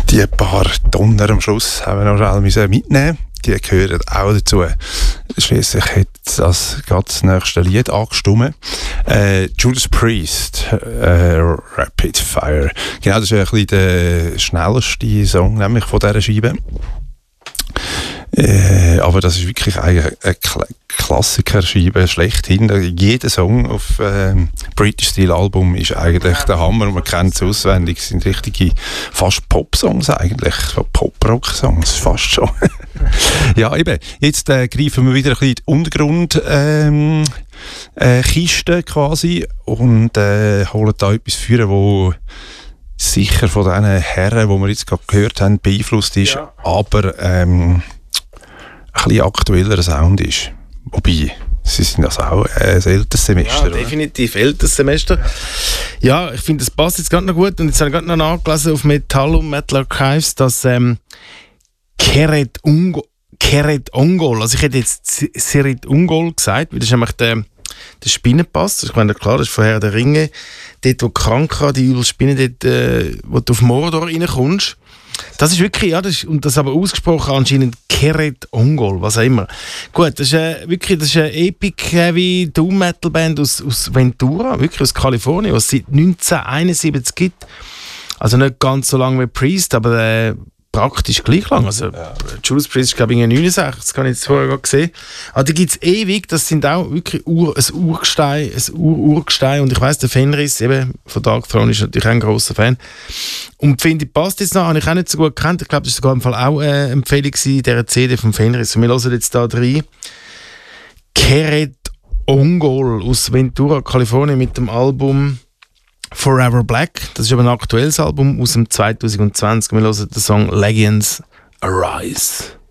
Die paar Donner am Schluss haben wir noch schnell mitnehmen. Die gehören auch dazu. Schliesslich hat das nächste Lied angestimmt. Judas Priest, Rapid Fire. Genau, das ist ein bisschen der schnellste Song nämlich von dieser Scheibe. Aber das ist wirklich eine Klassiker-Scheibe schlechthin. Jeder Song auf British Steel Album ist eigentlich der Hammer und man kennt es auswendig. Es sind richtige, fast Pop-Songs eigentlich, Pop-Rock-Songs fast schon. Ja, eben. Jetzt greifen wir wieder ein bisschen in die Untergrund-Kiste quasi und holen da etwas führen, wo sicher von diesen Herren, die wir jetzt gerade gehört haben, beeinflusst ist, ja. Aber ein bisschen aktuellerer Sound ist. Wobei, sie sind also auch ein älteres Semester. Ja, definitiv älteres Semester. Ja, ich finde, das passt jetzt gerade noch gut. Und jetzt habe ich gerade noch nachgelesen auf Metall und Metal Archives, dass Keret Ongol, also ich hätte jetzt Serit Ungol gesagt, weil das ist nämlich der Spinnenpass. Ich meine, klar, das ist vorher der Ringe. Dort, wo Kranka, die übel Spinnen, dort, wo du auf Mordor reinkommst. Das ist wirklich, ja, und das aber ausgesprochen anscheinend Keret Ongol, was auch immer. Gut, das ist eine Epic Heavy Doom Metal Band aus Ventura, wirklich aus Kalifornien, was es seit 1971 gibt. Also nicht ganz so lange wie Priest, aber praktisch gleich lang. Also Judas Priest ist, glaube ich, 69, das habe ich jetzt vorher gesehen. Aber die gibt es ewig, das sind auch wirklich ein Urgestein, und ich weiss, der Fenris, eben von Dark Throne, ist natürlich auch ein grosser Fan. Und finde ich, passt jetzt noch, habe ich auch nicht so gut gekannt, ich glaube, das war sogar im Fall auch eine Empfehlung in dieser CD von Fenris. Und wir hören jetzt da rein. Keret Ongol aus Ventura, Kalifornien, mit dem Album Forever Black. Das ist aber ein aktuelles Album aus dem 2020. Wir hören den Song Legends Arise.